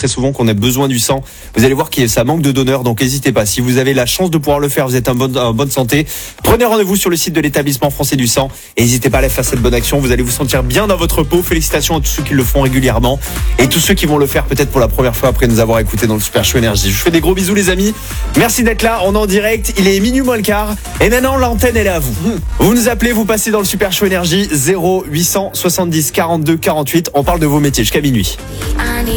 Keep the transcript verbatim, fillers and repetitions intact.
très souvent qu'on a besoin du sang. Vous allez voir que ça manque de donneurs, donc n'hésitez pas. Si vous avez la chance de pouvoir le faire, vous êtes en bonne, en bonne santé, prenez rendez-vous sur le site de l'établissement français du sang et n'hésitez pas à aller faire cette bonne action. Vous allez vous sentir bien dans votre peau. Félicitations à tous ceux qui le font régulièrement et tous ceux qui vont le faire peut-être pour la première fois après nous avoir écoutés dans le Super Show Énergie. Je vous fais des gros bisous les amis. Merci d'être là. On est en direct. Il est minuit moins le quart et maintenant l'antenne elle est à vous. Vous nous appelez, vous passez dans le Super Show Énergie zéro huit cent soixante-dix quarante-deux quarante-huit. On parle de vos métiers jusqu'à minuit.